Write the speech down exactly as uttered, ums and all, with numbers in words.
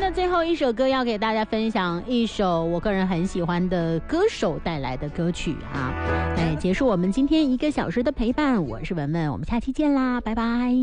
的最后一首歌要给大家分享一首我个人很喜欢的歌手带来的歌曲啊，哎，结束我们今天一个小时的陪伴，我是文文，我们下期见啦，拜拜。